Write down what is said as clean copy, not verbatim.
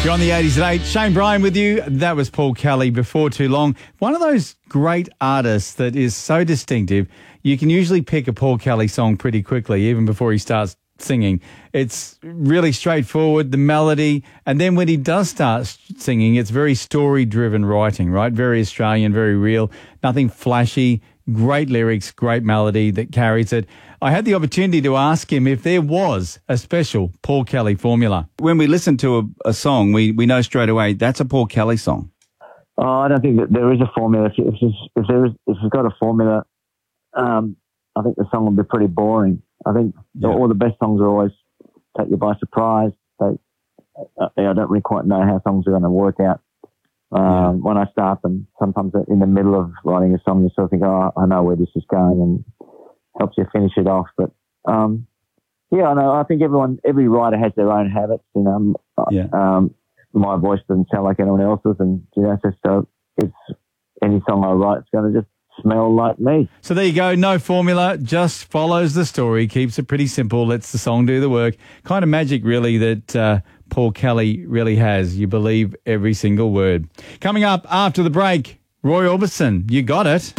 You're on the 80s at 8. Shane Bryan with you. That was Paul Kelly, Before Too Long. One of those great artists that is so distinctive. You can usually pick a Paul Kelly song pretty quickly, even before he starts singing. It's really straightforward, the melody. And then when he does start singing, it's very story-driven writing, right? Very Australian, very real. Nothing flashy. Great lyrics, great melody that carries it. I had the opportunity to ask him if there was a special Paul Kelly formula. When we listen to a song, we know straight away that's a Paul Kelly song. Oh, I don't think that there is a formula. If it's got a formula, I think the song will be pretty boring. I think all the best songs are always take you by surprise. I don't really quite know how songs are going to work out. When I start them, sometimes in the middle of writing a song, you sort of think, oh, I know where this is going, and helps you finish it off. But, I know. I think every writer has their own habits, my voice doesn't sound like anyone else's, and, so it's any song I write, it's going to just smell like me. So there you go. No formula, just follows the story, keeps it pretty simple, lets the song do the work. Kind of magic, really, that Paul Kelly really has. You believe every single word. Coming up after the break, Roy Orbison, You Got It.